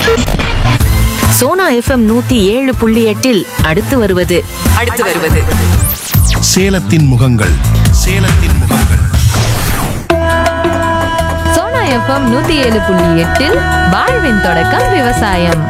Sona FM 107.8 அடுத்து வருவது சேலத்தின் முகங்கள். சோனா எஃப்எம் 107.8 வாழ்வின் தொடக்கம் விவசாயம்.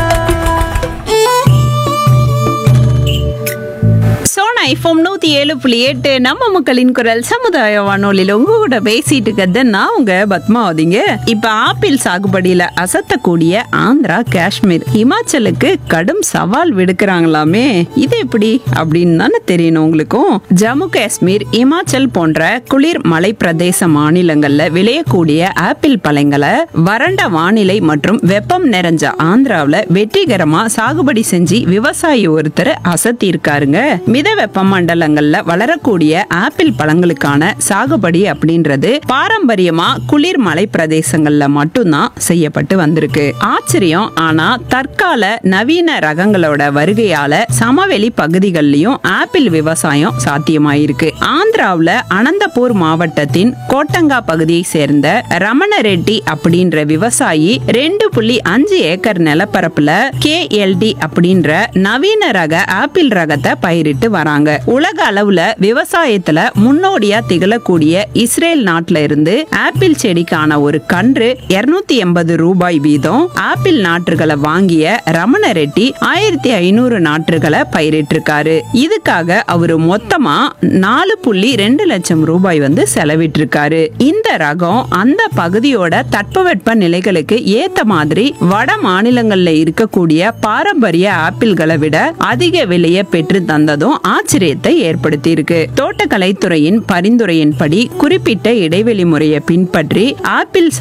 சோனா எஃப்எம் 107.8 நம்ம மக்களின் குரல் சமுதாய வானொலியில் உங்க கூட பேசிட்டு இருக்கிறது நான் உங்க பத்மாவதிங்க. இப்ப ஆப்பிள் சாகுபடியில அசத்தக்கூடிய ஆந்திரா, காஷ்மீர், ஹிமாச்சலுக்கு கடும் சவால் விடுக்கிறாங்களாமே. இது எப்படி அப்படின்னு தானே தெரியணும் உங்களுக்கும். ஜம்மு காஷ்மீர், இமாச்சல் போன்ற குளிர் மலை பிரதேச மாநிலங்கள்ல விளையக்கூடிய ஆப்பிள் பழங்களை வறண்ட வானிலை மற்றும் வெப்பம் நிறைஞ்ச ஆந்திராவில் வெற்றிகரமா சாகுபடி செஞ்சு விவசாயி ஒருத்தர் அசத்தி இருக்காருங்க. மித வெப்ப மண்டலங்கள்ல வளரக்கூடிய ஆப்பிள் பழங்களுக்கான சாகுபடி அப்படின்றது பாரம்பரியமா குளிர் மலை பிரதேசங்கள்ல மட்டும்தான் செய்யப்பட்டு வந்திருக்கு. ஆச்சரியம். ஆனா தற்கால நவீன ரகங்களோட வருகையால சமவெளி பகுதிகளிலும் ஆப்பிள் விவசாயம் சாத்தியமாயிருக்கு. ஆந்திராவுல அனந்தபூர் மாவட்டத்தின் கோட்டங்கா பகுதியை சேர்ந்த ரமண ரெட்டி அப்படின்ற விவசாயி 2.5 ஏக்கர் நிலப்பரப்புல KLD அப்படின்ற நவீன ரக ஆப்பிள் ரகத்தை பயிரிட்டு வராங்க. உலக அளவுல விவசாயத்துல முன்னோடியா திகழக்கூடிய இஸ்ரேல் நாட்டுல இருந்து ஆப்பிள் செடிக்கான ஒரு கன்று 280 ரூபாய் வீதம் ஆப்பிள் நாற்றுகளை வாங்கிய ரமண ரெட்டி 1500 நாற்றுகளை பயிரிட்டிருக்காரு. இதுக்காக அவரு மொத்தமா 4.2 லட்சம் ரூபாய் செலவிட்டிருக்காரு. இந்த ரகம் அந்த பகுதியோட தட்பவெட்ப நிலைகளுக்கு ஏத்த மாதிரி வட மாநிலங்கள்ல இருக்கக்கூடிய பாரம்பரிய ஆப்பிள்களை விட அதிக விலையை பெற்று தந்ததும் ஆச்சரியத்தை ஏற்படுத்தி இருக்கு. தோட்டக்கலைத்துறையின் பரிந்துரையின்படி குறிப்பிட்ட இடைவெளி முறையை பின்பற்றி ஆப்பிள்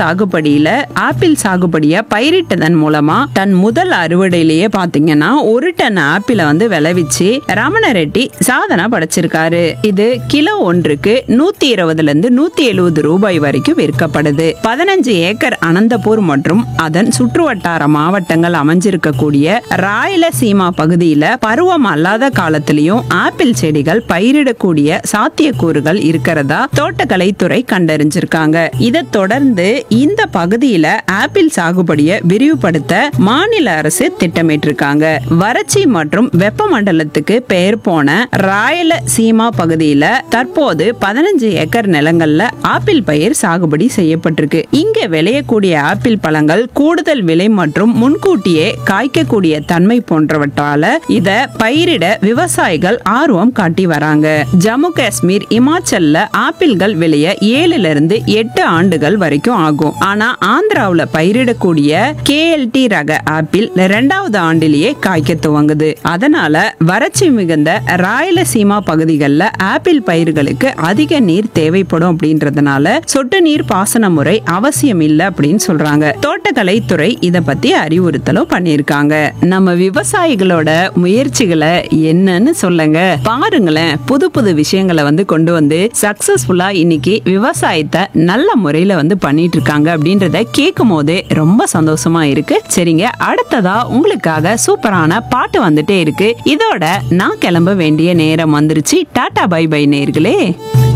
சாகுபடிய பயிரிட்டதன் மூலமா தன் முதல் அறுவடையிலேயே பாத்தீங்கன்னா 1 டன் ஆப்பிள விளைவிச்சு ரமண ரெட்டி சாதனை படைச்சிருக்காரு. இது கிலோ ஒன்றுக்கு 120 170 ரூபாய் வரைக்கும் விற்கப்படுது. 15 ஏக்கர் அனந்தபூர் மற்றும் அதன் சுற்றுவட்டார மாவட்டங்கள் அமைஞ்சிருக்கக்கூடிய ராயலசீமா பகுதியில பருவம் அல்லாத காலத்திலையும் ஆப்பிள் செடிகள் பயிரிடக்கூடிய சாத்தியக்கூறுகள் இருக்கிறதா தோட்டக்கலைத்துறை கண்டறிஞ்சிருக்காங்க. இதை தொடர்ந்து இந்த பகுதியில ஆப்பிள் சாகுபடியை விரிவுபடுத்த மாநில அரசு திட்டமிட்டிருக்காங்க. வறட்சி மற்றும் வெப்பமண்டலத்துக்கு பெயர் போன ராயலசீமா பகுதியில தற்போது 15 ஏக்கர் நிலங்கள்ல ஆப்பிள் பயிர் சாகுபடி செய்யப்பட்டிருக்கு. இங்க விளையக்கூடிய ஆப்பிள் பழங்கள் கூடுதல் விலை மற்றும் முன்கூட்டியே காய்க்கக்கூடிய தன்மை போன்றவற்றால இத பயிரிட விவசாயிகள் ஆர்வம் காட்டி வராங்க. ஜம்மு காஷ்மீர், இமாச்சல்ல ஆப்பிள்கள் விளைய 7 to 8 ஆண்டுகள் வரைக்கும் ஆகும். ஆனா ஆந்திராவுல பயிரிடக்கூடிய KLT ரக ஆப்பிள் 2வது ஆண்டிலேயே காய்க்க துவங்குது. அதனால வறட்சி மிகுந்த ராயலசீமா பகுதிகளில் ஆப்பிள் பயிர்களுக்கு அதிக நீர் தேவைப்படும் அப்படின்றதுனால சொட்டு நீர் பாசன முறை அவசியம் இல்லை அப்படின்னு சொல்றாங்க. தோட்டக்கலைத்துறை இத பத்தி அறிவுறுத்தலும் பண்ணிருக்காங்க. நம்ம விவசாயிகளோட முயற்சிகளை என்னன்னு சொல்லுங்க. பாருங்களேன், புது புது விஷயங்களை கொண்டு வந்து சக்சஸ்ஃபுல்லா இன்னைக்கு விவசாயத்தை நல்ல முறையில பண்ணிட்டு இருக்காங்க அப்படின்றத கேட்கும் போதே ரொம்ப சந்தோஷமா இருக்கு. சரிங்க, அடுத்ததா உங்களுக்காக சூப்பரான பாட்டு வந்துட்டே இருக்கு. இதோட நான் கிளம்ப வேண்டிய நேரம் வந்துருச்சு. டாடா பை பை நேயர்களே.